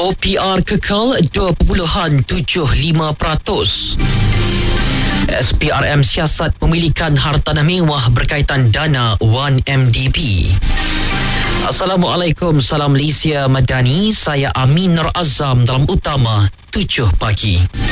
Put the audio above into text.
OPR kekal 2.75%. SPRM siasat pemilikan hartanah mewah berkaitan dana 1MDB. Assalamualaikum, salam Malaysia Madani. Saya Amin Nur Azam dalam Utama 7 Pagi.